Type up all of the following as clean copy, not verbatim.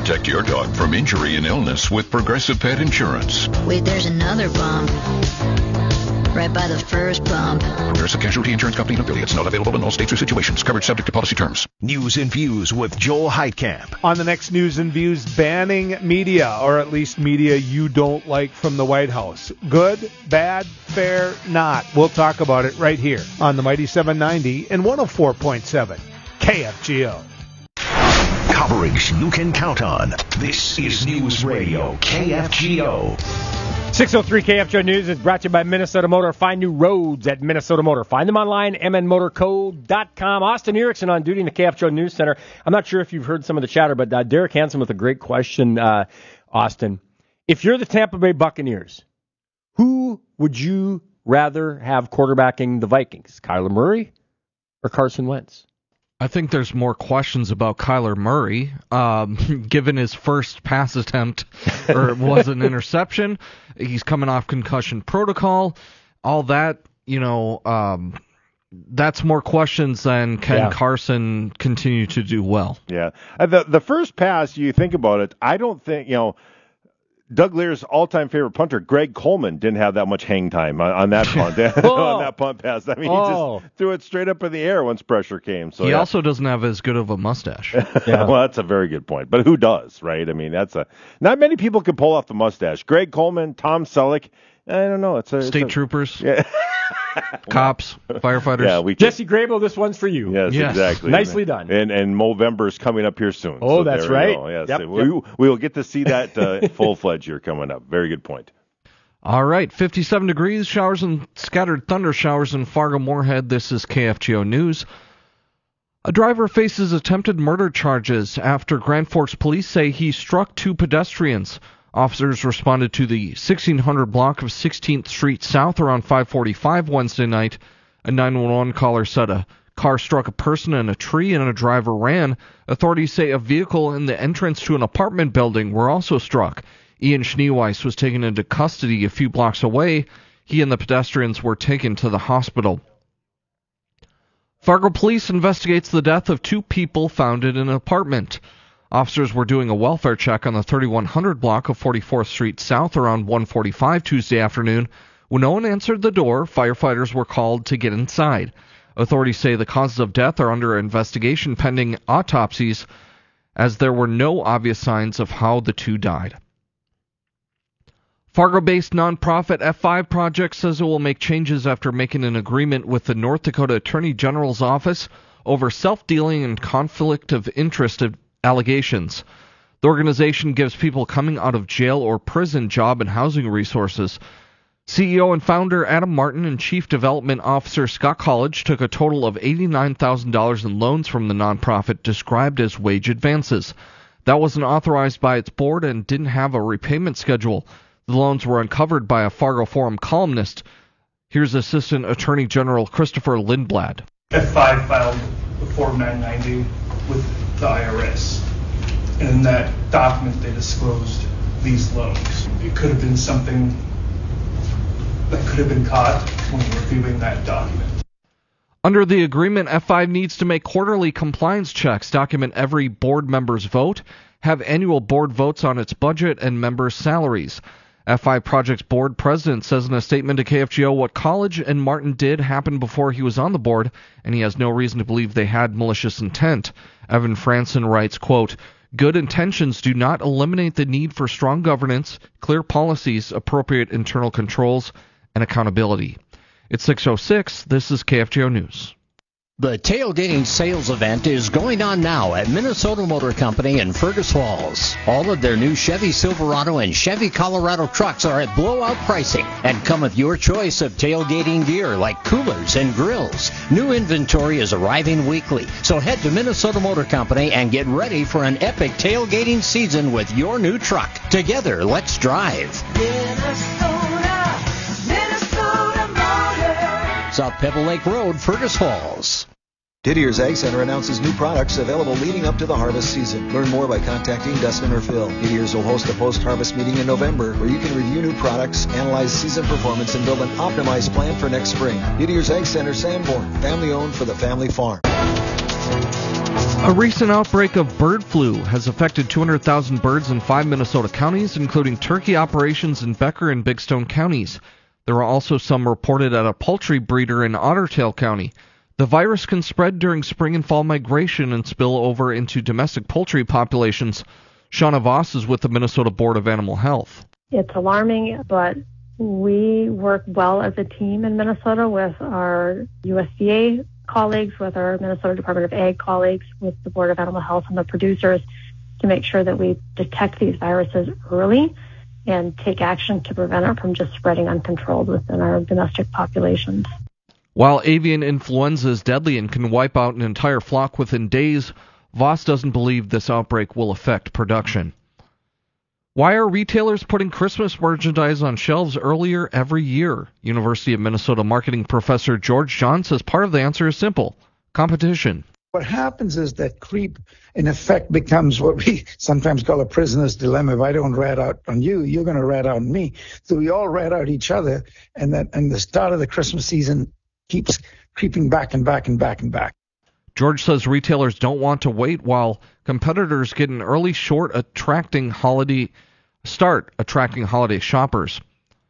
Protect your dog from injury and illness with Progressive Pet Insurance. Wait, there's another bump. Right by the first bump. Progressive Casualty Insurance Company and affiliates. Not available in all states or situations. Coverage subject to policy terms. News and Views with Joel Heitkamp. On the next News and Views, banning media, or at least media you don't like from the White House. Good, bad, fair, not. We'll talk about it right here on the Mighty 790 and 104.7 KFGO. Coverage you can count on. This is News Radio KFGO. 603 KFGO News is brought to you by Minnesota Motor. Find new roads at Minnesota Motor. Find them online, mnmotorco.com. Austin Erickson on duty in the KFGO News Center. I'm not sure if you've heard some of the chatter, but Derek Hansen with a great question, Austin. If you're the Tampa Bay Buccaneers, who would you rather have quarterbacking the Vikings, Kyler Murray or Carson Wentz? I think there's more questions about Kyler Murray, given his first pass attempt, or it was an interception. He's coming off concussion protocol. All that, that's more questions than can Carson continue to do well. Yeah. The first pass, you think about it, I don't think, Doug Lear's all-time favorite punter, Greg Coleman, didn't have that much hang time on that punt. On that punt pass. I mean, he just threw it straight up in the air once pressure came. So he also doesn't have as good of a mustache. Well, that's a very good point. But who does, right? I mean, not many people can pull off the mustache. Greg Coleman, Tom Selleck, I don't know. State troopers. Yeah. Cops, firefighters. Yeah, Jesse Grable, this one's for you. Yes, exactly. Nicely done. And Movember's coming up here soon. Oh, so that's right. Yes. Yep. We will get to see that full-fledged year coming up. Very good point. All right, 57 degrees, showers and scattered thunder showers in Fargo-Moorhead. This is KFGO News. A driver faces attempted murder charges after Grand Forks police say he struck two pedestrians. Officers responded to the 1600 block of 16th Street South around 5:45 Wednesday night. A 911 caller said a car struck a person in a tree and a driver ran. Authorities say a vehicle in the entrance to an apartment building were also struck. Ian Schneeweiss was taken into custody a few blocks away. He and the pedestrians were taken to the hospital. Fargo police investigates the death of two people found in an apartment. Officers were doing a welfare check on the 3100 block of 44th Street South around 1:45 Tuesday afternoon. When no one answered the door, firefighters were called to get inside. Authorities say the causes of death are under investigation pending autopsies, as there were no obvious signs of how the two died. Fargo-based nonprofit F5 Project says it will make changes after making an agreement with the North Dakota Attorney General's office over self-dealing and conflict of interest allegations. The organization gives people coming out of jail or prison job and housing resources. CEO and founder Adam Martin and Chief Development Officer Scott College took a total of $89,000 in loans from the nonprofit described as wage advances. That wasn't authorized by its board and didn't have a repayment schedule. The loans were uncovered by a Fargo Forum columnist. Here's Assistant Attorney General Christopher Lindblad. F5 filed the Form 990 with the IRS. And in that document, they disclosed these loans. It could have been something that could have been caught when reviewing that document. Under the agreement, F5 needs to make quarterly compliance checks, document every board member's vote, have annual board votes on its budget and members' salaries. F5 Project's board president says in a statement to KFGO what College and Martin did happened before he was on the board, and he has no reason to believe they had malicious intent. Evan Franson writes, quote, "Good intentions do not eliminate the need for strong governance, clear policies, appropriate internal controls, and accountability." It's 6:06. This is KFGO News. The tailgating sales event is going on now at Minnesota Motor Company in Fergus Falls. All of their new Chevy Silverado and Chevy Colorado trucks are at blowout pricing and come with your choice of tailgating gear like coolers and grills. New inventory is arriving weekly, so head to Minnesota Motor Company and get ready for an epic tailgating season with your new truck. Together, let's drive. Minnesota Motor. South Pebble Lake Road, Fergus Falls. Didier's Ag Center announces new products available leading up to the harvest season. Learn more by contacting Dustin or Phil. Didier's will host a post-harvest meeting in November where you can review new products, analyze season performance, and build an optimized plan for next spring. Didier's Ag Center, Sanborn, family-owned for the family farm. A recent outbreak of bird flu has affected 200,000 birds in 5 Minnesota counties, including turkey operations in Becker and Big Stone counties. There are also some reported at a poultry breeder in Ottertail County. The virus can spread during spring and fall migration and spill over into domestic poultry populations. Shauna Voss is with the Minnesota Board of Animal Health. It's alarming, but we work well as a team in Minnesota with our USDA colleagues, with our Minnesota Department of Ag colleagues, with the Board of Animal Health and the producers to make sure that we detect these viruses early and take action to prevent it from just spreading uncontrolled within our domestic populations. While avian influenza is deadly and can wipe out an entire flock within days, Voss doesn't believe this outbreak will affect production. Why are retailers putting Christmas merchandise on shelves earlier every year? University of Minnesota marketing professor George John says part of the answer is simple: competition. What happens is that creep, in effect, becomes what we sometimes call a prisoner's dilemma. If I don't rat out on you, you're going to rat out on me. So we all rat out each other, and the start of the Christmas season keeps creeping back and back and back and back. George says retailers don't want to wait while competitors get an early attracting holiday shoppers.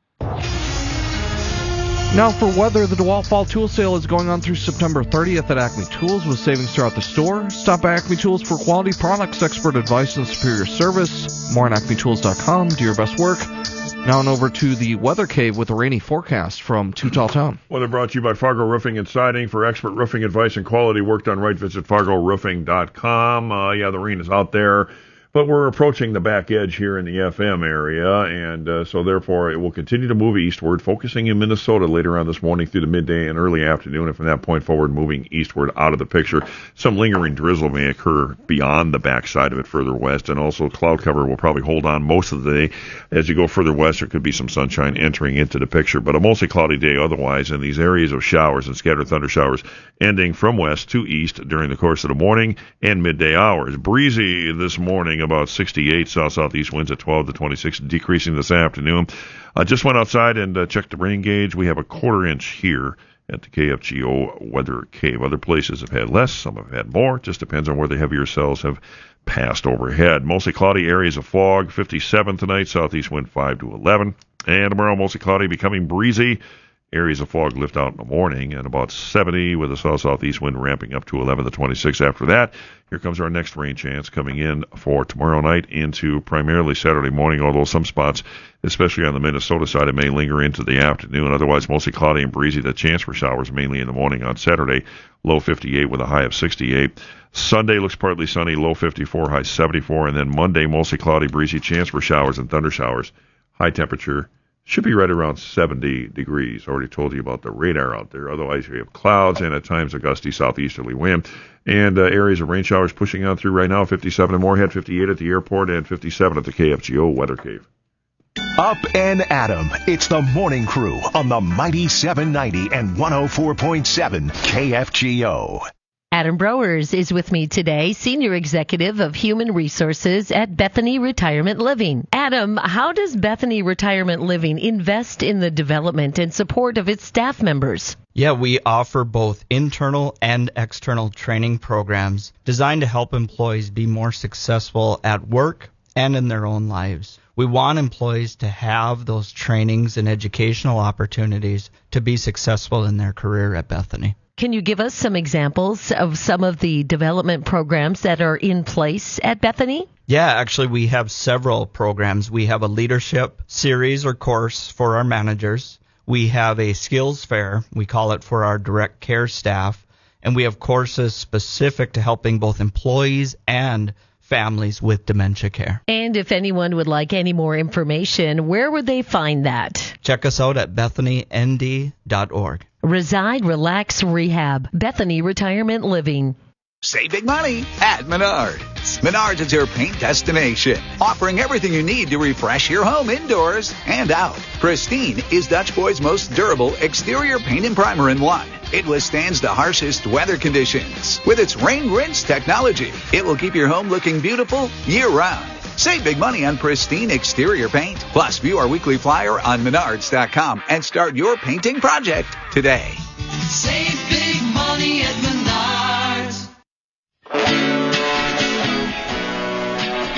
Now for weather, the DeWalt Fall Tool Sale is going on through September 30th at Acme Tools with savings throughout the store. Stop by Acme Tools for quality products, expert advice, and superior service. More on acmetools.com. Do your best work. Now and over to the Weather Cave with a rainy forecast from Too Tall Town. Weather brought to you by Fargo Roofing and Siding. For expert roofing advice and quality work done right, visit FargoRoofing.com. The rain is out there, but we're approaching the back edge here in the FM area, and so therefore it will continue to move eastward, focusing in Minnesota later on this morning through the midday and early afternoon, and from that point forward moving eastward out of the picture. Some lingering drizzle may occur beyond the backside of it further west, and also cloud cover will probably hold on most of the day. As you go further west, there could be some sunshine entering into the picture, but a mostly cloudy day otherwise, and these areas of showers and scattered thunder showers ending from west to east during the course of the morning and midday hours. Breezy this morning, about 68 south-southeast winds at 12 to 26, decreasing this afternoon. Just went outside and checked the rain gauge. We have a quarter inch here at the KFGO Weather Cave. Other places have had less, some have had more. Just depends on where the heavier cells have passed overhead. Mostly cloudy areas of fog, 57 tonight, southeast wind 5 to 11. And tomorrow, mostly cloudy, becoming breezy. Areas of fog lift out in the morning, and about 70 with a south-southeast wind ramping up to 11 to 26 after that. Here comes our next rain chance coming in for tomorrow night into primarily Saturday morning, although some spots, especially on the Minnesota side, it may linger into the afternoon. Otherwise, mostly cloudy and breezy. The chance for showers mainly in the morning on Saturday, low 58 with a high of 68. Sunday looks partly sunny, low 54, high 74. And then Monday, mostly cloudy, breezy, chance for showers and thunder showers. High temperature should be right around 70 degrees. Already told you about the radar out there. Otherwise, you have clouds and at times a gusty southeasterly wind. And areas of rain showers pushing on through right now. 57 in Moorhead, 58 at the airport, and 57 at the KFGO Weather Cave. Up and Adam. It's the Morning Crew on the Mighty 790 and 104.7 KFGO. Adam Browers is with me today, Senior Executive of Human Resources at Bethany Retirement Living. Adam, how does Bethany Retirement Living invest in the development and support of its staff members? Yeah, we offer both internal and external training programs designed to help employees be more successful at work and in their own lives. We want employees to have those trainings and educational opportunities to be successful in their career at Bethany. Can you give us some examples of some of the development programs that are in place at Bethany? Yeah, actually we have several programs. We have a leadership series or course for our managers. We have a skills fair, we call it, for our direct care staff. And we have courses specific to helping both employees and families with dementia care. And if anyone would like any more information, where would they find that? Check us out at BethanyND.org. Reside, Relax, Rehab. Bethany Retirement Living. Save big money at Menards. Menards is your paint destination, offering everything you need to refresh your home indoors and out. Pristine is Dutch Boy's most durable exterior paint and primer in one. It withstands the harshest weather conditions. With its rain rinse technology, it will keep your home looking beautiful year-round. Save big money on Pristine exterior paint. Plus, view our weekly flyer on Menards.com and start your painting project today. Save big money at Menards.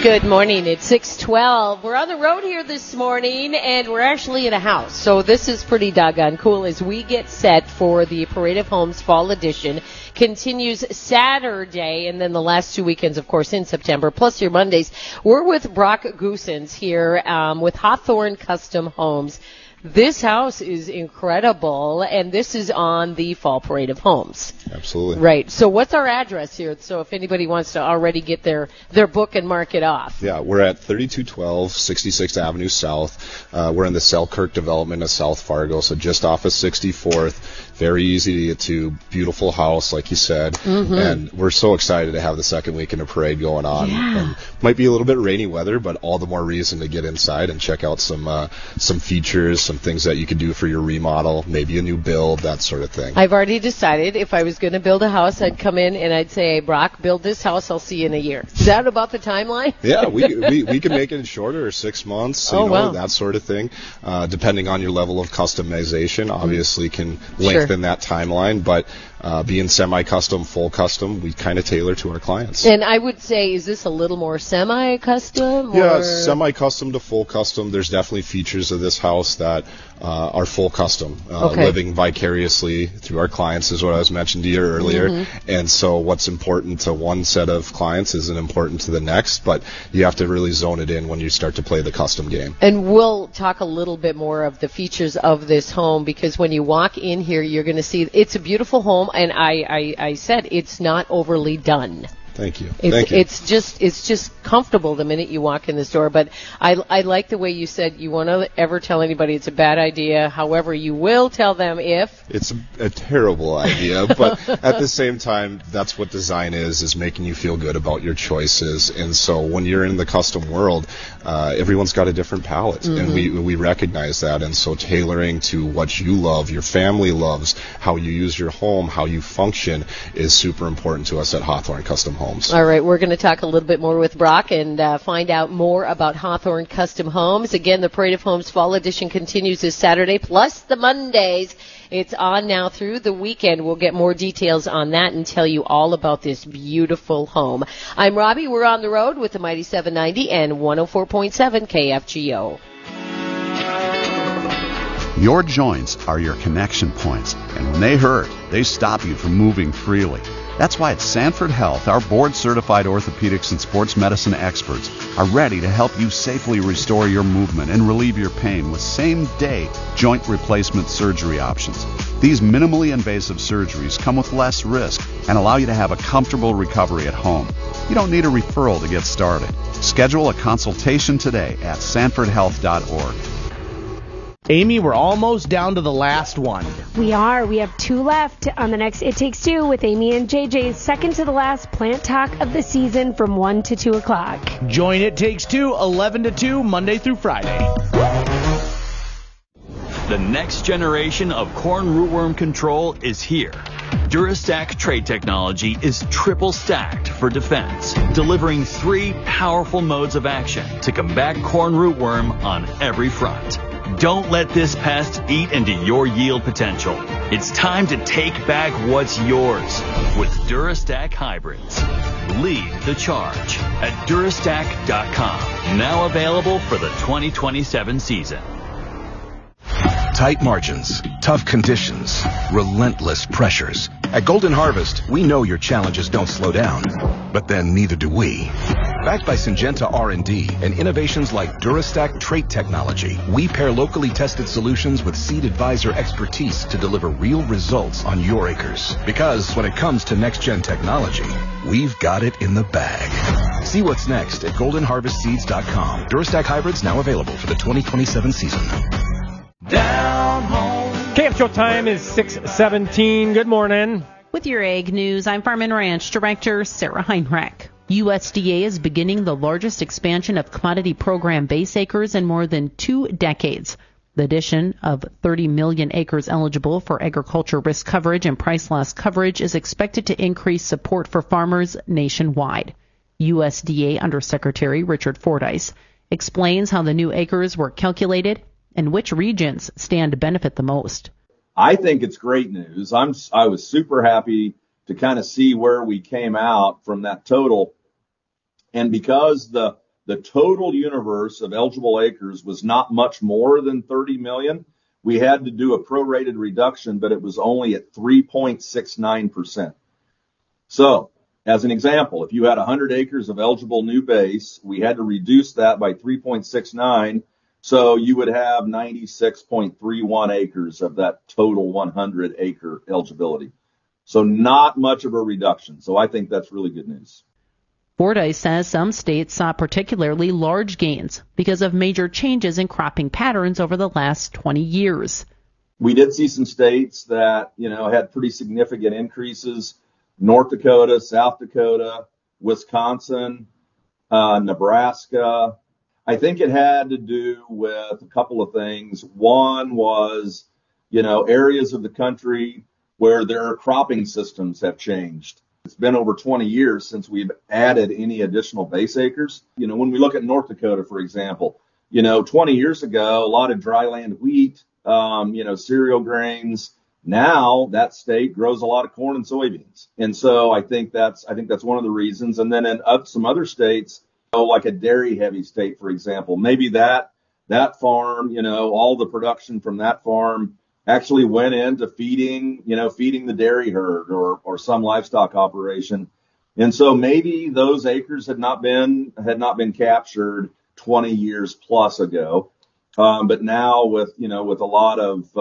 Good morning. It's 6:12. We're on the road here this morning, and we're actually in a house. So this is pretty doggone cool as we get set for the Parade of Homes Fall Edition. Continues Saturday, and then the last 2 weekends, of course, in September, plus your Mondays. We're with Brock Goosens here with Hawthorne Custom Homes. This house is incredible, and this is on the Fall Parade of Homes. Absolutely. Right. So what's our address here? So if anybody wants to already get their book and mark it off. Yeah, we're at 3212 66th Avenue South. We're in the Selkirk development of South Fargo, so just off of 64th. Very easy to get to. Beautiful house, like you said. Mm-hmm. And we're so excited to have the second weekend of parade going on. Yeah. And might be a little bit rainy weather, but all the more reason to get inside and check out some features, some things that you can do for your remodel, maybe a new build, that sort of thing. I've already decided if I was going to build a house, I'd come in and I'd say, Brock, build this house, I'll see you in a year. Is that about the timeline? Yeah, we can make it shorter, or 6 months, wow. That sort of thing. Depending on your level of customization, obviously can lengthen that timeline, but being semi-custom, full custom, we kind of tailor to our clients. And I would say, is this a little more semi-custom? Yeah, or? Semi-custom to full custom. There's definitely features of this house that are full custom. Living vicariously through our clients is what I was mentioning to you earlier. Mm-hmm. And so what's important to one set of clients isn't important to the next, but you have to really zone it in when you start to play the custom game. And we'll talk a little bit more of the features of this home, because when you walk in here, you're going to see it's a beautiful home, and I said it's not overly done. Thank you. It's just comfortable the minute you walk in this door. But I like the way you said you won't ever tell anybody it's a bad idea. However, you will tell them if it's a terrible idea. But at the same time, that's what design is making you feel good about your choices. And so when you're in the custom world, everyone's got a different palette, mm-hmm. and we recognize that. And so tailoring to what you love, your family loves, how you use your home, how you function is super important to us at Hawthorne Custom Homes. All right, we're going to talk a little bit more with Brock and find out more about Hawthorne Custom Homes. Again, the Parade of Homes Fall Edition continues this Saturday, plus the Mondays. It's on now through the weekend. We'll get more details on that and tell you all about this beautiful home. I'm Robbie. We're on the road with the Mighty 790 and 104.7 KFGO. Your joints are your connection points, and when they hurt, they stop you from moving freely. That's why at Sanford Health, our board-certified orthopedics and sports medicine experts are ready to help you safely restore your movement and relieve your pain with same-day joint replacement surgery options. These minimally invasive surgeries come with less risk and allow you to have a comfortable recovery at home. You don't need a referral to get started. Schedule a consultation today at sanfordhealth.org. Amy, we're almost down to the last one. We are. We have 2 left on the next It Takes Two with Amy and JJ's second to the last plant talk of the season from 1 to 2 o'clock. Join It Takes Two, 11 to 2, Monday through Friday. The next generation of corn rootworm control is here. Durastack trait technology is triple stacked for defense, delivering 3 powerful modes of action to combat corn rootworm on every front. Don't let this pest eat into your yield potential. It's time to take back what's yours with Durastack hybrids. Lead the charge at Durastack.com. Now available for the 2027 season. Tight margins, tough conditions, relentless pressures. At Golden Harvest, we know your challenges don't slow down, but then neither do we. Backed by Syngenta R&D and innovations like Durastack trait technology, we pair locally tested solutions with Seed Advisor expertise to deliver real results on your acres. Because when it comes to next-gen technology, we've got it in the bag. See what's next at goldenharvestseeds.com. Durastack hybrids now available for the 2027 season. Down home. KFGO time is 6:17. Good morning. With your Ag News, I'm Farm and Ranch Director Sarah Heinrich. USDA is beginning the largest expansion of commodity program base acres in more than 2 decades. The addition of 30 million acres eligible for agriculture risk coverage and price loss coverage is expected to increase support for farmers nationwide. USDA Undersecretary Richard Fordyce explains how the new acres were calculated and which regions stand to benefit the most. I think it's great news. I was super happy to kind of see where we came out from that total. And because the the total universe of eligible acres was not much more than 30 million. We had to do a prorated reduction, but it was only at 3.69%. So, as an example, if you had 100 acres of eligible new base, we had to reduce that by 3.69, so you would have 96.31 acres of that total 100 acre eligibility. So not much of a reduction. So I think that's really good news. Fordyce says some states saw particularly large gains because of major changes in cropping patterns over the last 20 years. We did see some states that, had pretty significant increases. North Dakota, South Dakota, Wisconsin, Nebraska. I think it had to do with a couple of things. One was, areas of the country where their cropping systems have changed. It's been over 20 years since we've added any additional base acres. When we look at North Dakota, for example, 20 years ago, a lot of dryland wheat, cereal grains. Now that state grows a lot of corn and soybeans. And so I think that's one of the reasons. And then in some other states, like a dairy heavy state, for example, maybe that farm, all the production from that farm actually went into feeding the dairy herd or some livestock operation. And so maybe those acres had not been captured 20 years plus ago. But now with a lot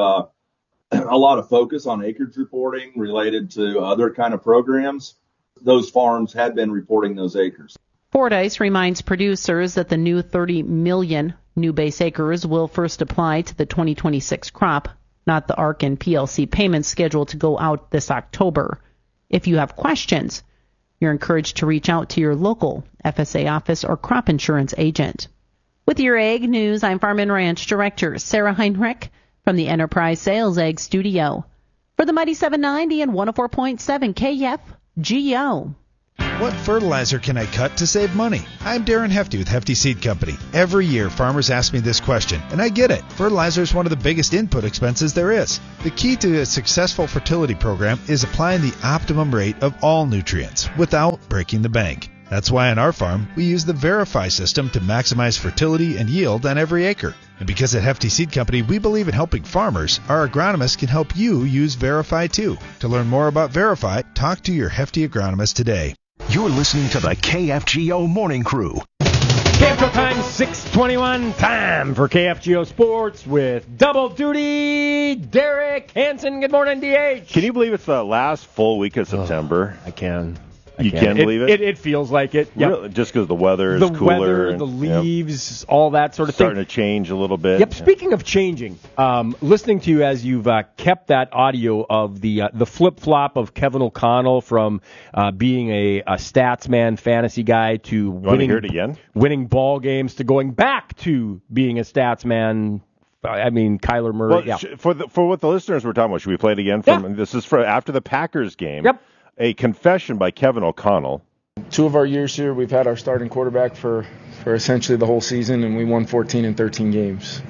of focus on acreage reporting related to other kind of programs, those farms had been reporting those acres. Fordyce reminds producers that the new 30 million new base acres will first apply to the 2026 crop, not the ARC and PLC payments scheduled to go out this October. If you have questions, you're encouraged to reach out to your local FSA office or crop insurance agent. With your Ag News, I'm Farm and Ranch Director Sarah Heinrich from the Enterprise Sales Ag Studio. For the Mighty 790 and 104.7 KFGO. What fertilizer can I cut to save money? I'm Darren Hefty with Hefty Seed Company. Every year, farmers ask me this question, and I get it. Fertilizer is one of the biggest input expenses there is. The key to a successful fertility program is applying the optimum rate of all nutrients without breaking the bank. That's why on our farm, we use the Verify system to maximize fertility and yield on every acre. And because at Hefty Seed Company, we believe in helping farmers, our agronomists can help you use Verify too. To learn more about Verify, talk to your Hefty agronomist today. You're listening to the KFGO Morning Crew. KFGO time, 6:21. Time for KFGO Sports with double duty, Derek Hansen. Good morning, DH. Can you believe it's the last full week of September? I can. You can believe it? It feels like it. Yep. Really? Just because the weather is cooler. The weather, and, the leaves, all that sort of thing. Starting to change a little bit. Yep. Speaking of changing, listening to you as you've kept that audio of the flip-flop of Kevin O'Connell from being a stats man, fantasy guy to winning ball games to going back to being a stats man. I mean, Kyler Murray. Well, for what the listeners were talking about, should we play it again? This is for after the Packers game. Yep. A confession by Kevin O'Connell. 2 of our years here, we've had our starting quarterback for essentially the whole season, and we won 14 in 13 games.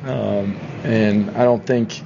And I don't think,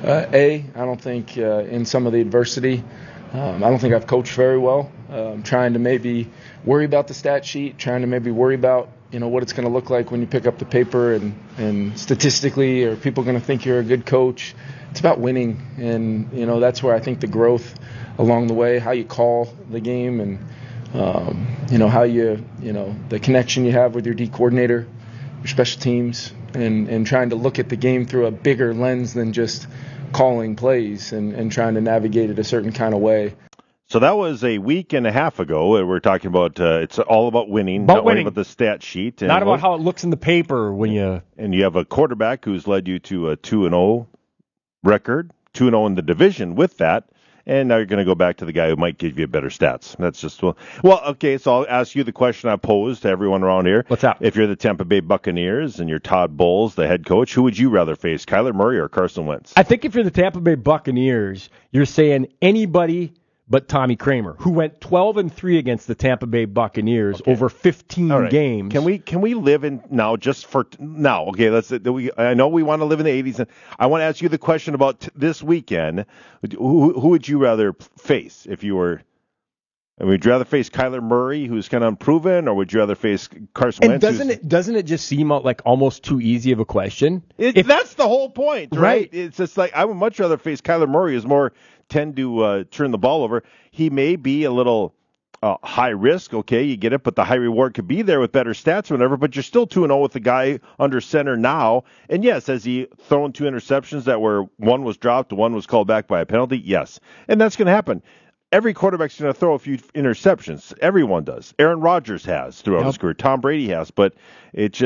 in some of the adversity, I don't think I've coached very well. Trying to maybe worry about the stat sheet, trying to maybe worry about what it's going to look like when you pick up the paper, and statistically, are people going to think you're a good coach? It's about winning, and that's where I think the growth along the way, how you call the game, and how the connection you have with your D coordinator, your special teams, and trying to look at the game through a bigger lens than just calling plays and trying to navigate it a certain kind of way. So that was a week and a half ago. We're talking about it's all about winning, not only about the stat sheet, not about how it looks in the paper when you. And you have a quarterback who's led you to a 2-0 record, 2-0 in the division with that. And now you're going to go back to the guy who might give you better stats. That's just okay. So I'll ask you the question I posed to everyone around here. What's that? If you're the Tampa Bay Buccaneers and you're Todd Bowles, the head coach, who would you rather face, Kyler Murray or Carson Wentz? I think if you're the Tampa Bay Buccaneers, you're saying anybody but Tommy Kramer, who went 12-3 against the Tampa Bay Buccaneers over 15 games. Can we live in now just for now? Okay, I know we want to live in the 80s, and I want to ask you the question about this weekend. Who would you rather face if you were And would you rather face Kyler Murray, who's kind of unproven, or would you rather face Carson Wentz? And doesn't it just seem like almost too easy of a question? That's the whole point, right? Right. It's just like I would much rather face Kyler Murray, who's more tend to turn the ball over. He may be a little high risk, okay, you get it, but the high reward could be there with better stats or whatever, but you're still 2-0 with the guy under center now. And yes, has he thrown 2 interceptions that were one was dropped, one was called back by a penalty? Yes. And that's going to happen. Every quarterback's going to throw a few interceptions. Everyone does. Aaron Rodgers has throughout his career. Tom Brady has, but it's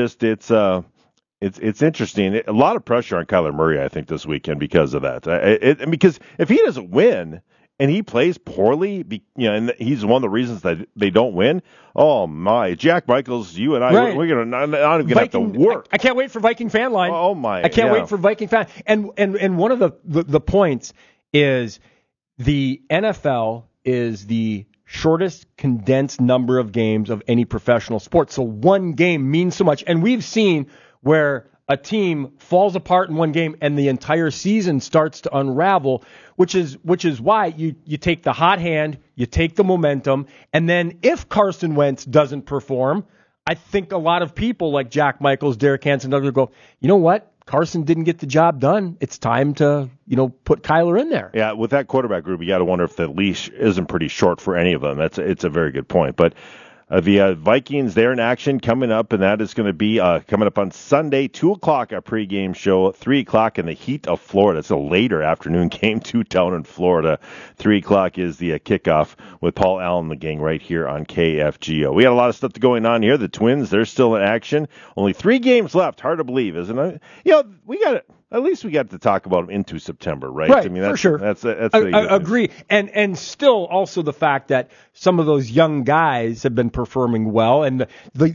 interesting. A lot of pressure on Kyler Murray, I think, this weekend because of that. Because if he doesn't win and he plays poorly, and he's one of the reasons that they don't win. Oh my, Jack Michaels, you and I, we're not even gonna have to work. I can't wait for Viking Fan Line. Oh my, I can't wait for Viking Fan. And one of the points is the NFL is the shortest condensed number of games of any professional sport. So one game means so much, and we've seen where a team falls apart in one game and the entire season starts to unravel, which is why you take the hot hand, you take the momentum, and then if Carson Wentz doesn't perform, I think a lot of people like Jack Michaels, Derek Hansen, others go, you know what? Carson didn't get the job done. It's time to, put Kyler in there. Yeah, with that quarterback group, you got to wonder if the leash isn't pretty short for any of them. It's a very good point. But the Vikings, they're in action coming up, and that is going to be coming up on Sunday, 2 o'clock, a pregame show, 3 o'clock in the heat of Florida. It's a later afternoon game, too, down in Florida. 3 o'clock is the kickoff with Paul Allen and the gang right here on KFGO. We got a lot of stuff going on here. The Twins, they're still in action. Only 3 games left. Hard to believe, isn't it? We got it. At least we got to talk about them into September, right? Right, I mean, that's, for sure. That's I agree. And still also the fact that some of those young guys have been performing well. And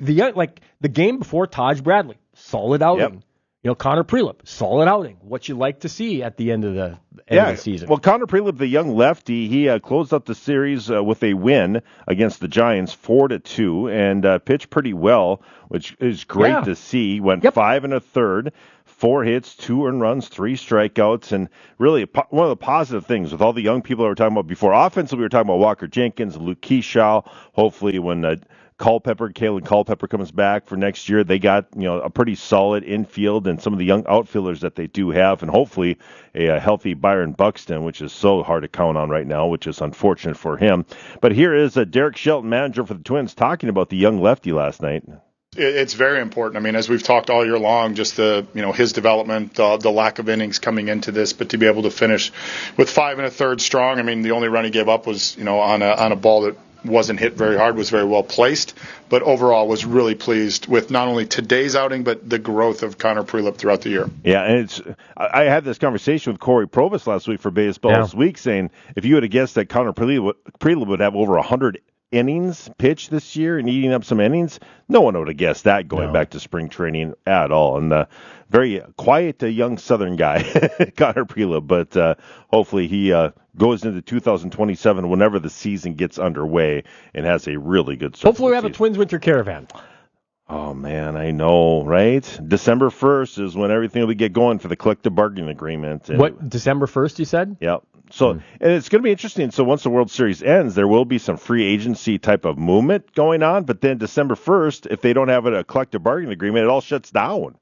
the game before, Taj Bradley, solid outing. Yep. Connor Prelip, solid outing. What you like to see at the end of the season. Well, Connor Prelip, the young lefty, he closed up the series with a win against the Giants, 4-2, and pitched pretty well, which is great to see. Went 5 1/3. 4 hits, 2 earned runs, 3 strikeouts, and really one of the positive things with all the young people that we were talking about before. Offensively, we were talking about Walker Jenkins, Luke Keyshaw. Hopefully, when Kalen Culpepper comes back for next year, they got a pretty solid infield and some of the young outfielders that they do have, and hopefully a healthy Byron Buxton, which is so hard to count on right now, which is unfortunate for him. But here is Derek Shelton, manager for the Twins, talking about the young lefty last night. It's very important. I mean, as we've talked all year long, just his development, the lack of innings coming into this, but to be able to finish with 5 1/3 strong. I mean, the only run he gave up was, on a ball that wasn't hit very hard, was very well placed, but overall was really pleased with not only today's outing, but the growth of Connor Prelip throughout the year. Yeah, and I had this conversation with Corey Provis last week for Baseball's Week, saying if you would have guessed that Connor Prelip would have over 100 innings pitched this year and eating up some innings, no one would have guessed that going back to spring training at all. And very quiet, young Southern guy, Connor Prelip, but hopefully he goes into 2027 whenever the season gets underway and has a really good start. Hopefully we have a Twins Winter Caravan. Oh, man, I know, right? December 1st is when everything will get going for the collective bargaining agreement. And what, December 1st, you said? Yep. So, and it's going to be interesting. So once the World Series ends, there will be some free agency type of movement going on. But then December 1st, if they don't have a collective bargaining agreement, it all shuts down.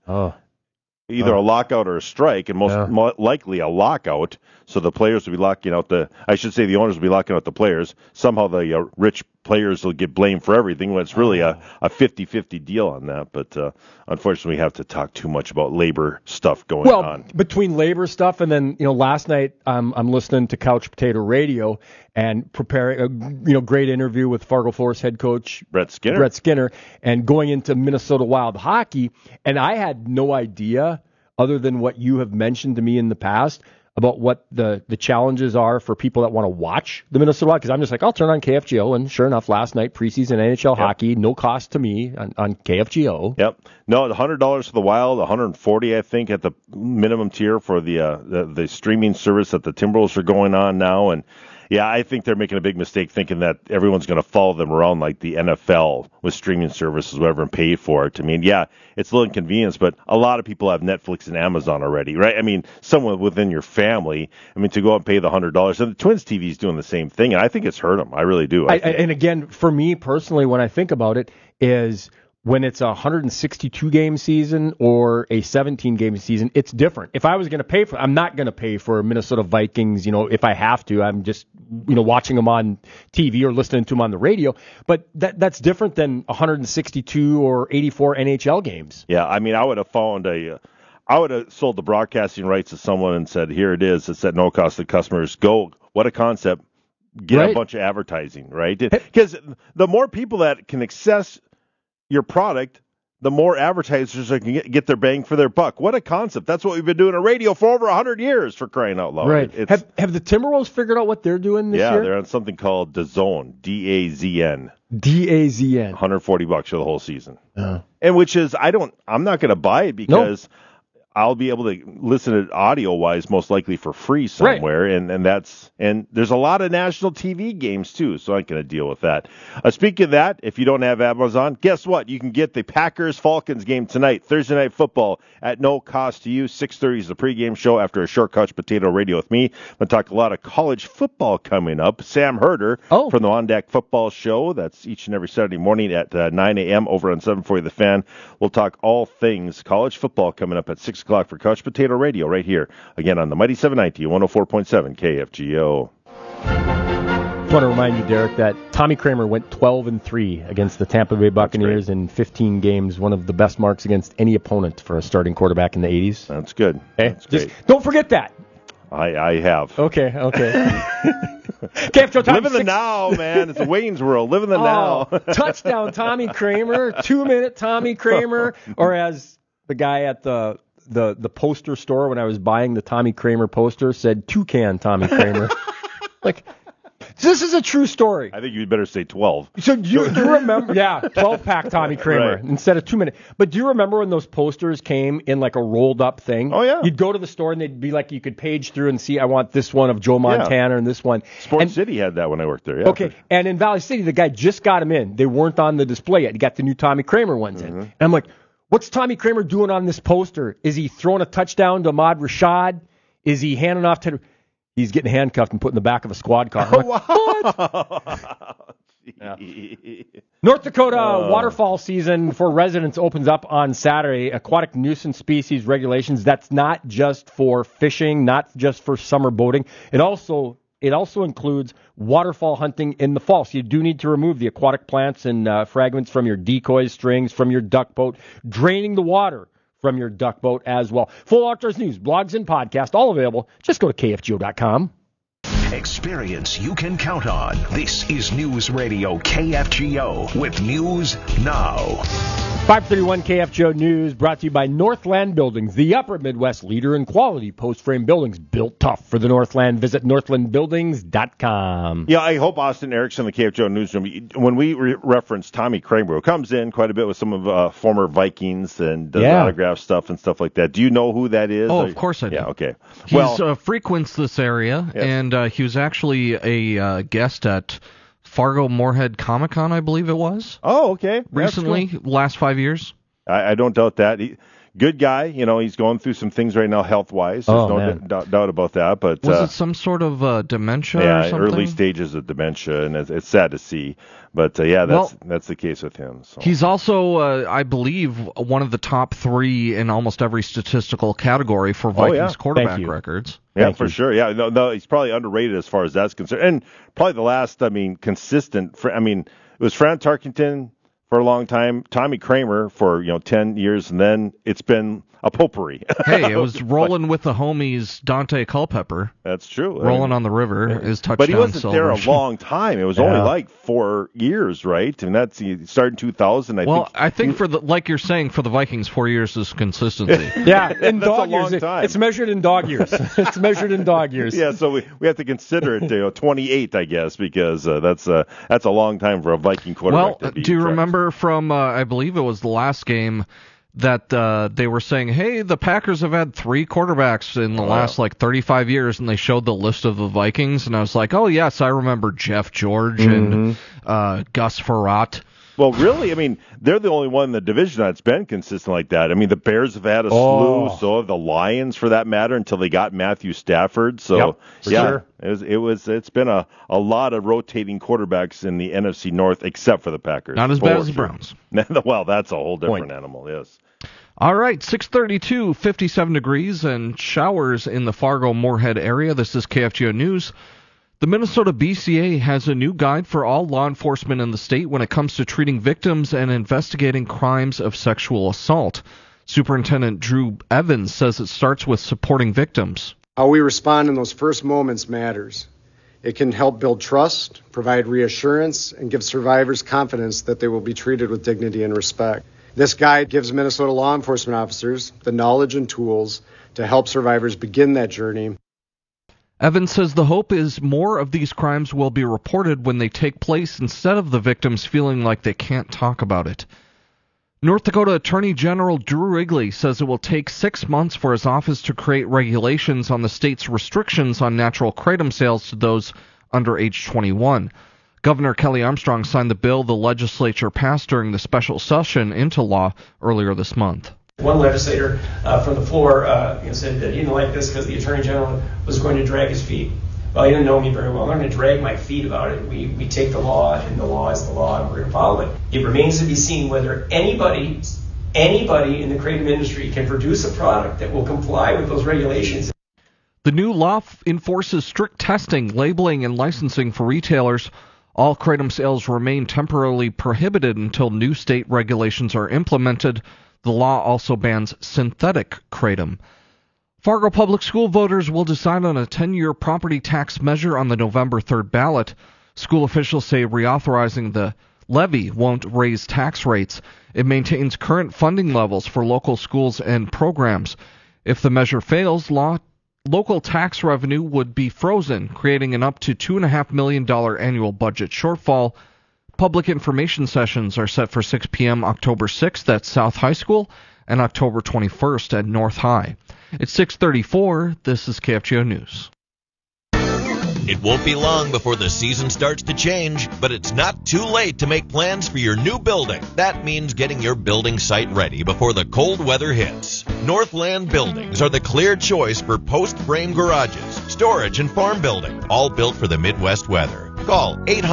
Either a lockout or a strike, and most likely a lockout. So the players will be locking out the owners will be locking out the players. Somehow the rich players will get blamed for everything when it's really a 50-50 deal on that. But unfortunately, we have to talk too much about labor stuff going on. Well, between labor stuff and then, last night I'm listening to Couch Potato Radio and preparing a great interview with Fargo Forest head coach Brett Skinner, and going into Minnesota Wild hockey. And I had no idea, other than what you have mentioned to me in the past, about what the challenges are for people that want to watch the Minnesota Wild, because I'm just like, I'll turn on KFGO, and sure enough, last night, preseason NHL hockey, no cost to me on KFGO. Yep. No, $100 for the Wild, $140, I think, at the minimum tier for the streaming service that the Timberwolves are going on now, and Yeah, I think they're making a big mistake thinking that everyone's going to follow them around like the NFL with streaming services, whatever, and pay for it. I mean, yeah, it's a little inconvenience, but a lot of people have Netflix and Amazon already, right? I mean, someone within your family, I mean, to go and pay the $100. And the Twins TV is doing the same thing, and I think it's hurt them. I really do. And again, for me personally, when I think about it, is when it's a 162-game season or a 17-game season, it's different. If I was going to pay for, I'm not going to pay for Minnesota Vikings, if I have to. I'm just, watching them on TV or listening to them on the radio. But that's different than 162 or 84 NHL games. Yeah, I mean, I would have sold the broadcasting rights to someone and said, here it is. It's at no cost to customers. Go. What a concept. Get a bunch of advertising, right? Because the more people that can access your product, the more advertisers can get their bang for their buck. What a concept. That's what we've been doing on radio for over 100 years, for crying out loud. Right. Have the Timberwolves figured out what they're doing this year? Yeah, they're on something called DAZN, D-A-Z-N. D-A-Z-N. $140 for the whole season. And which is, I'm not going to buy it because I'll be able to listen to it audio-wise most likely for free somewhere, right. and there's a lot of national TV games too, so I'm going to deal with that. Speaking of that, if you don't have Amazon, guess what? You can get the Packers-Falcons game tonight, Thursday Night Football, at no cost to you. 6:30 is the pregame show after a short couch potato radio with me. I'm going to talk a lot of college football coming up. Sam Herder from the On Deck Football Show. That's each and every Saturday morning at 9 a.m. over on 740 The Fan. We'll talk all things college football coming up at 6 o'clock for Couch Potato Radio right here, again on the Mighty 790, 104.7 KFGO. I want to remind you, Derek, that Tommy Kramer went 12-3 against the Tampa Bay Buccaneers in 15 games, one of the best marks against any opponent for a starting quarterback in the 80s. That's good. Okay? That's great. Don't forget that. I have. Okay. KFGO time. Live in the now, man. It's a Wayne's World. Live in the now. Touchdown, Tommy Kramer. 2-minute Tommy Kramer. Or as the guy at the poster store when I was buying the Tommy Kramer poster said, toucan Tommy Kramer. Like, this is a true story. I think you'd better say 12. So you remember, 12-pack Tommy Kramer instead of 2-minute. But do you remember when those posters came in like a rolled up thing? Oh, yeah. You'd go to the store and they'd be like, you could page through and see, I want this one of Joe Montana and this one. Sports City had that when I worked there, yeah. Okay, and in Valley City, the guy just got them in. They weren't on the display yet. He got the new Tommy Kramer ones in. And I'm like, what's Tommy Kramer doing on this poster? Is he throwing a touchdown to Ahmad Rashad? Is he handing off to... He's getting handcuffed and put in the back of a squad car. I'm like, what? North Dakota waterfall season for residents opens up on Saturday. Aquatic nuisance species regulations. That's not just for fishing, not just for summer boating. It also includes waterfall hunting in the fall. So you do need to remove the aquatic plants and fragments from your decoys, strings, from your duck boat, draining the water from your duck boat as well. Full Outdoors news, blogs, and podcasts, all available. Just go to KFGO.com. Experience you can count on. This is News Radio KFGO with News Now. 531 KFGO News brought to you by Northland Buildings, the upper Midwest leader in quality post-frame buildings built tough for the Northland. Visit northlandbuildings.com. Yeah, I hope Austin Erickson, the KFGO Newsroom, when we reference Tommy Kramer, who comes in quite a bit with some of former Vikings and does autograph stuff and stuff like that. Do you know who that is? Oh, of course I do. Yeah, okay. He frequents this area, and he was actually a guest at Fargo Moorhead Comic-Con, I believe it was. Oh, okay. Recently, cool. Last 5 years. I don't doubt that. Good guy. He's going through some things right now health-wise. There's no doubt about that. But was it some sort of dementia or something? Early stages of dementia, and it's sad to see. But, that's the case with him. So. He's also, I believe, one of the top 3 in almost every statistical category for Vikings quarterback records. Yeah, for sure. Yeah, no, he's probably underrated as far as that's concerned. And probably the last, consistent. It was Fran Tarkenton for a long time, Tommy Kramer for 10 years, and then it's been a potpourri. Hey, it was rolling with the homies, Dante Culpepper. That's true. Rolling on the river, his touchdown. But he wasn't there a long time. It was only like 4 years, right? And he started in 2000. I think for like you're saying, for the Vikings, 4 years is consistency. Yeah, in dog years. It's measured in dog years. It's measured in dog years. Yeah, so we have to consider it 28, I guess, because that's a long time for a Viking quarterback. Well, do you remember from I believe it was the last game? that they were saying, hey, the Packers have had 3 quarterbacks in the last 35 years, and they showed the list of the Vikings, and I was like, oh yes, I remember Jeff George and Gus Frerotte. Well, really, I mean, they're the only one in the division that's been consistent like that. I mean, the Bears have had a slew, so have the Lions, for that matter, until they got Matthew Stafford. So, sure. It's been a lot of rotating quarterbacks in the NFC North, except for the Packers. Not as bad as the Browns. Well, that's a whole different animal, yes. All right, 6:32, 57 degrees, and showers in the Fargo-Moorhead area. This is KFGO News. The Minnesota BCA has a new guide for all law enforcement in the state when it comes to treating victims and investigating crimes of sexual assault. Superintendent Drew Evans says it starts with supporting victims. How we respond in those first moments matters. It can help build trust, provide reassurance, and give survivors confidence that they will be treated with dignity and respect. This guide gives Minnesota law enforcement officers the knowledge and tools to help survivors begin that journey. Evans says the hope is more of these crimes will be reported when they take place instead of the victims feeling like they can't talk about it. North Dakota Attorney General Drew Wrigley says it will take 6 months for his office to create regulations on the state's restrictions on natural kratom sales to those under age 21. Governor Kelly Armstrong signed the bill the legislature passed during the special session into law earlier this month. One legislator from the floor said that he didn't like this because the Attorney General was going to drag his feet. Well, he didn't know me very well. I'm not going to drag my feet about it. We take the law, and the law is the law, and we're going to follow it. It remains to be seen whether anybody in the kratom industry can produce a product that will comply with those regulations. The new law enforces strict testing, labeling, and licensing for retailers. All kratom sales remain temporarily prohibited until new state regulations are implemented. The law also bans synthetic kratom. Fargo Public School voters will decide on a 10-year property tax measure on the November 3rd ballot. School officials say reauthorizing the levy won't raise tax rates. It maintains current funding levels for local schools and programs. If the measure fails, local tax revenue would be frozen, creating an up to $2.5 million annual budget shortfall. Public information sessions are set for 6 p.m. October 6th at South High School and October 21st at North High. It's 6:34. This is KFGO News. It won't be long before the season starts to change, but it's not too late to make plans for your new building. That means getting your building site ready before the cold weather hits. Northland Buildings are the clear choice for post-frame garages, storage, and farm building, all built for the Midwest weather. Call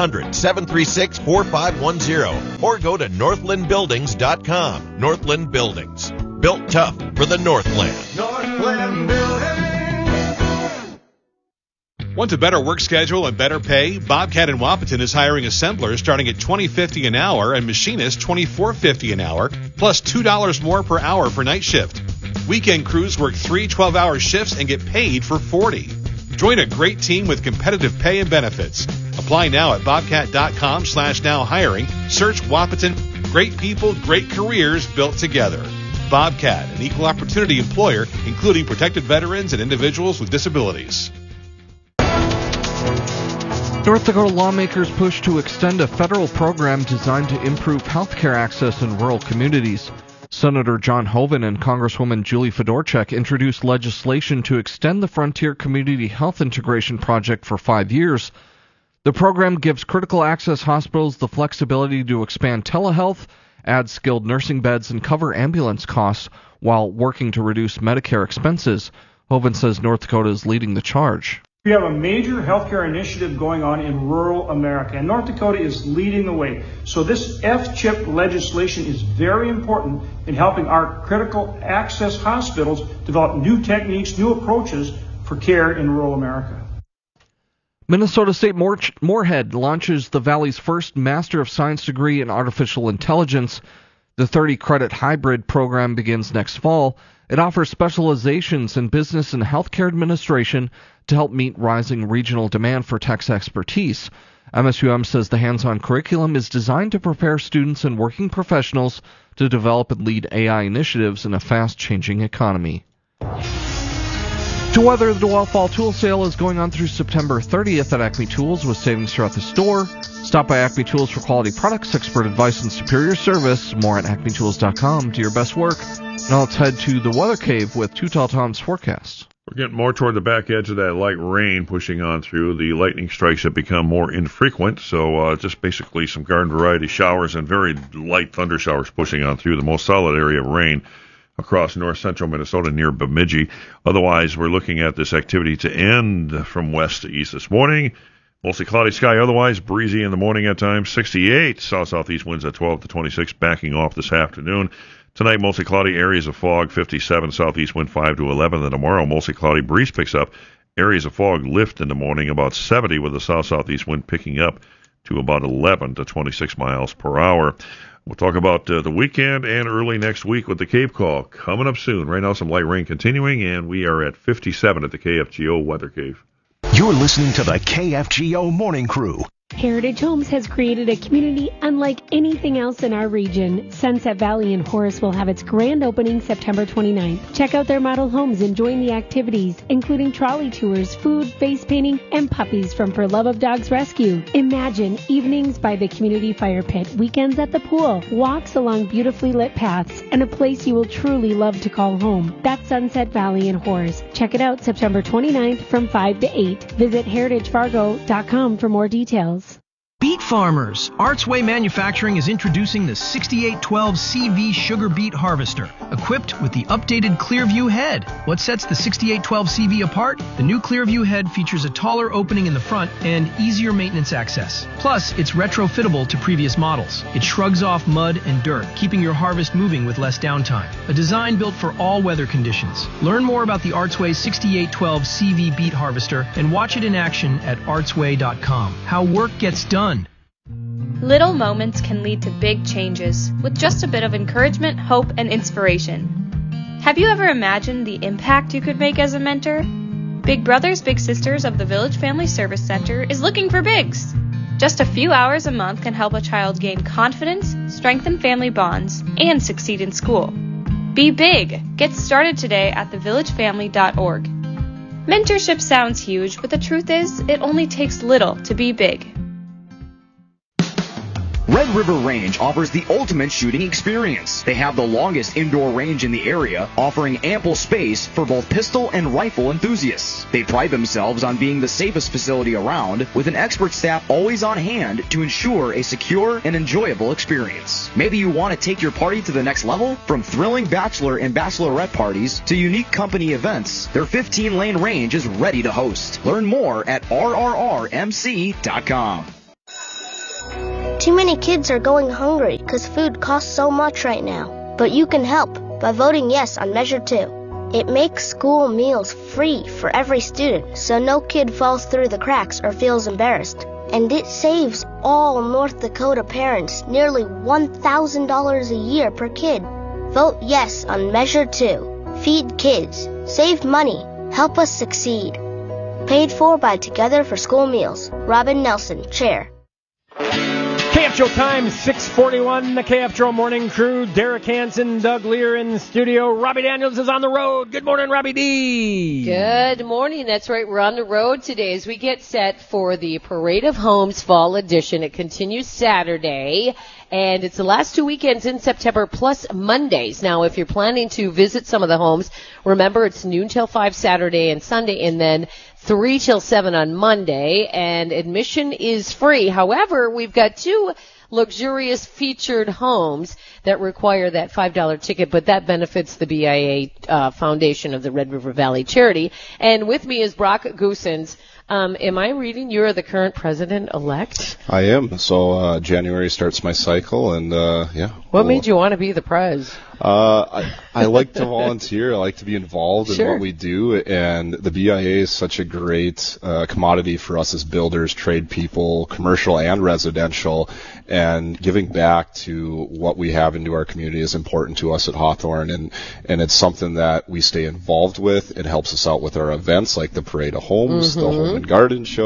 800-736-4510 or go to northlandbuildings.com. Northland Buildings, built tough for the Northland. Northland Buildings. Want a better work schedule and better pay? Bobcat in Wahpeton is hiring assemblers starting at $20.50 an hour and machinists $24.50 an hour, plus $2 more per hour for night shift. Weekend crews work 3 12-hour shifts and get paid for 40. Join a great team with competitive pay and benefits. Apply now at bobcat.com/now hiring. Search Wahpeton. Great people, great careers built together. Bobcat, an equal opportunity employer, including protected veterans and individuals with disabilities. North Dakota lawmakers push to extend a federal program designed to improve health care access in rural communities. Senator John Hoeven and Congresswoman Julie Fedorchak introduced legislation to extend the Frontier Community Health Integration Project for 5 years. The program gives critical access hospitals the flexibility to expand telehealth, add skilled nursing beds, and cover ambulance costs while working to reduce Medicare expenses. Hoeven says North Dakota is leading the charge. We have a major healthcare initiative going on in rural America, and North Dakota is leading the way. So this F-CHIP legislation is very important in helping our critical access hospitals develop new techniques, new approaches for care in rural America. Minnesota State Moorhead launches the Valley's first Master of Science degree in Artificial Intelligence. The 30-credit hybrid program begins next fall. It offers specializations in business and healthcare administration to help meet rising regional demand for tech expertise. MSUM says the hands-on curriculum is designed to prepare students and working professionals to develop and lead AI initiatives in a fast-changing economy. To weather, the DeWalt Fall Tool Sale is going on through September 30th at Acme Tools with savings throughout the store. Stop by Acme Tools for quality products, expert advice, and superior service. More at acmetools.com. Do your best work. Now let's head to the Weather Cave with Too Tall Tom's forecast. We're getting more toward the back edge of that light rain pushing on through. The lightning strikes have become more infrequent, so just basically some garden variety showers and very light thunder showers pushing on through. The most solid area of rain across north central Minnesota near Bemidji. Otherwise, we're looking at this activity to end from west to east this morning. Mostly cloudy sky, otherwise breezy in the morning at times. 68 south-southeast winds at 12 to 26, backing off this afternoon. Tonight, mostly cloudy, areas of fog, 57 southeast wind 5 to 11. Then tomorrow, mostly cloudy, breeze picks up. Areas of fog lift in the morning, about 70 with the south-southeast wind picking up to about 11 to 26 miles per hour. We'll talk about the weekend and early next week with the Cave Call coming up soon. Right now, some light rain continuing, and we are at 57 at the KFGO Weather Cave. You're listening to the KFGO Morning Crew. Heritage Homes has created a community unlike anything else in our region. Sunset Valley in Horace will have its grand opening September 29th. Check out their model homes and join the activities, including trolley tours, food, face painting, and puppies from For Love of Dogs Rescue. Imagine evenings by the community fire pit, weekends at the pool, walks along beautifully lit paths, and a place you will truly love to call home. That's Sunset Valley in Horace. Check it out September 29th from 5 to 8. Visit heritagefargo.com for more details. Beet farmers, Artsway Manufacturing is introducing the 6812 CV Sugar Beet Harvester, equipped with the updated Clearview head. What sets the 6812 CV apart? The new Clearview head features a taller opening in the front and easier maintenance access. Plus, it's retrofittable to previous models. It shrugs off mud and dirt, keeping your harvest moving with less downtime. A design built for all weather conditions. Learn more about the Artsway 6812 CV Beet Harvester and watch it in action at artsway.com. How work gets done. Little moments can lead to big changes, with just a bit of encouragement, hope, and inspiration. Have you ever imagined the impact you could make as a mentor? Big Brothers Big Sisters of the Village Family Service Center is looking for bigs. Just a few hours a month can help a child gain confidence, strengthen family bonds, and succeed in school. Be big! Get started today at thevillagefamily.org. Mentorship sounds huge, but the truth is, it only takes little to be big. Red River Range offers the ultimate shooting experience. They have the longest indoor range in the area, offering ample space for both pistol and rifle enthusiasts. They pride themselves on being the safest facility around, with an expert staff always on hand to ensure a secure and enjoyable experience. Maybe you want to take your party to the next level? From thrilling bachelor and bachelorette parties to unique company events, their 15-lane range is ready to host. Learn more at rrrmc.com. Too many kids are going hungry because food costs so much right now. But you can help by voting yes on Measure 2. It makes school meals free for every student, so no kid falls through the cracks or feels embarrassed. And it saves all North Dakota parents nearly $1,000 a year per kid. Vote yes on Measure 2. Feed kids. Save money. Help us succeed. Paid for by Together for School Meals. Robin Nelson, Chair. KFGO time, 6:41. The KFGO Morning Crew. Derek Hansen, Doug Lear in the studio. Robbie Daniels is on the road. Good morning, Robbie D. Good morning. That's right. We're on the road today as we get set for the Parade of Homes Fall Edition. It continues Saturday, and it's the last 2 weekends in September plus Mondays. Now, if you're planning to visit some of the homes, remember it's noon till 5 Saturday and Sunday, and then 3 till 7 on Monday, and admission is free. However, we've got two luxurious featured homes that require that $5 ticket, but that benefits the BIA Foundation of the Red River Valley Charity. And with me is Brock Goosens. Am I reading you're the current president-elect? I am. So January starts my cycle, and yeah. What made you want to be the prez? I like to volunteer. I like to be involved in what we do, and the BIA is such a great commodity for us as builders, trade people, commercial and residential, and giving back to what we have into our community is important to us at Hawthorne, and it's something that we stay involved with. It helps us out with our events like the Parade of Homes, the Home and Garden Show,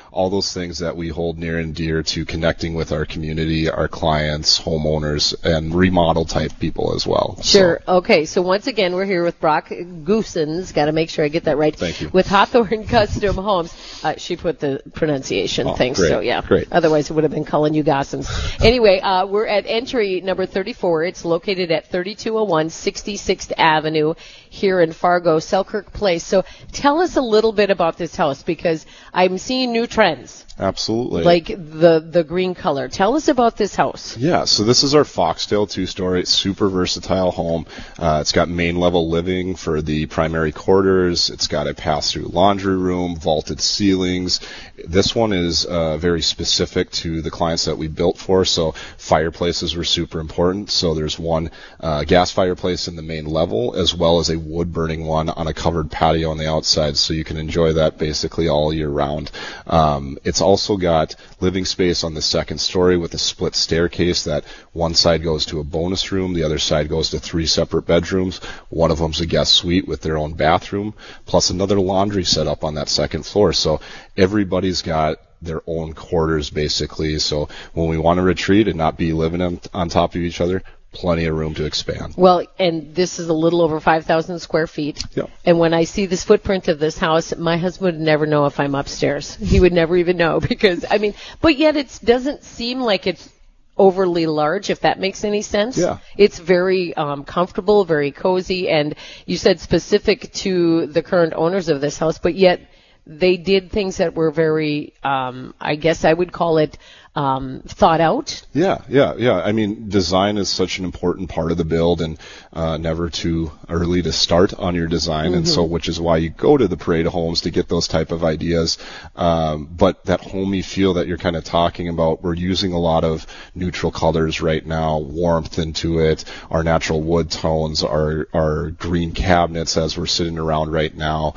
all those things that we hold near and dear to connecting with our community, our clients, homeowners, and remodel type people as well. Sure. So. Okay. So once again, we're here with Brock Goosens. Got to make sure I get that right. Thank you. With Hawthorne Custom Homes. She put the pronunciation thing. Great, so yeah. Great. Otherwise, it would have been calling you Gossens. Anyway, we're at entry number 34. It's located at 3201 66th Avenue here in Fargo, Selkirk Place. So tell us a little bit about this house, because I'm seeing new trends. Absolutely. Like the green color. Tell us about this house. Yeah, so this is our Foxtail 2-story, super versatile home. It's got main level living for the primary quarters. It's got a pass-through laundry room, vaulted ceilings. This one is very specific to the clients that we built for, so fireplaces were super important. So there's one gas fireplace in the main level, as well as a wood-burning one on a covered patio on the outside, so you can enjoy that basically all year round. It's also got living space on the second story with a split staircase that one side goes to a bonus room, the other side goes to 3 separate bedrooms. One of them's a guest suite with their own bathroom, plus another laundry set up on that second floor. So everybody's got their own quarters basically. So when we want to retreat and not be living on top of each other, plenty of room to expand. Well, and this is a little over 5,000 square feet. Yep. And when I see this footprint of this house, my husband would never know if I'm upstairs. He would never even know, because, I mean, but yet it doesn't seem like it's overly large, if that makes any sense. Yeah. It's very comfortable, very cozy, and you said specific to the current owners of this house, but yet they did things that were very, I guess I would call it, thought out. Yeah. I mean, design is such an important part of the build, and never too early to start on your design. And so, which is why you go to the Parade of Homes to get those type of ideas. But that homey feel that you're kind of talking about, we're using a lot of neutral colors right now, warmth into it, our natural wood tones, our green cabinets as we're sitting around right now.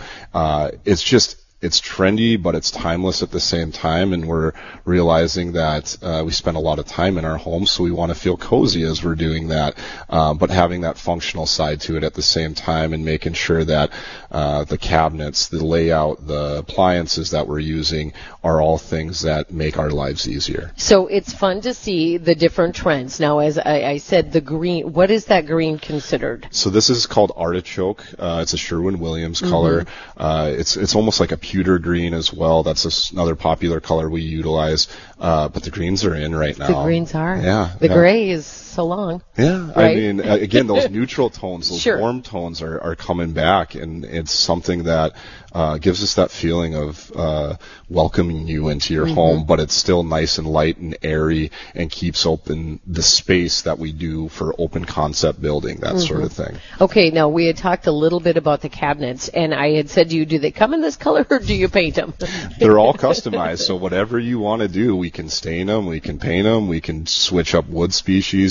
It's trendy, but it's timeless at the same time, and we're realizing that we spend a lot of time in our homes, so we want to feel cozy as we're doing that, but having that functional side to it at the same time, and making sure that the cabinets, the layout, the appliances that we're using are all things that make our lives easier. So it's fun to see the different trends. Now, as I said, the green, what is that green considered? So this is called artichoke. It's a Sherwin-Williams color. It's almost like a pewter green as well. That's another popular color we utilize. But the greens are in right now. The greens are. Yeah. The gray is so long. Yeah. Right? I mean, again, those neutral tones, those Sure. warm tones are coming back, and it's something that gives us that feeling of welcoming you into your home, but it's still nice and light and airy, and keeps open the space that we do for open concept building, that sort of thing. Okay, now we had talked a little bit about the cabinets, and I had said to you, do they come in this color or do you paint them? They're all customized, so whatever you want to do, we can stain them, we can paint them, we can switch up wood species.